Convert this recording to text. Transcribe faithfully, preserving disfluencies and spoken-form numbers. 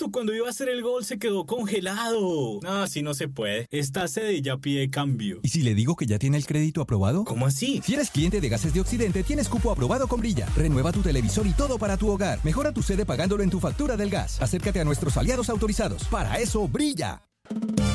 justo cuando iba a hacer el gol se quedó congelado. No, así no se puede. Esta sede ya pide cambio. ¿Y si le digo que ya tiene el crédito aprobado? ¿Cómo así? Si eres cliente de Gases de Occidente, tienes cupo aprobado con Brilla. Renueva tu televisor y todo para tu hogar. Mejora tu sede pagándolo en tu factura del gas. Acércate a nuestros aliados autorizados. Para eso, Brilla.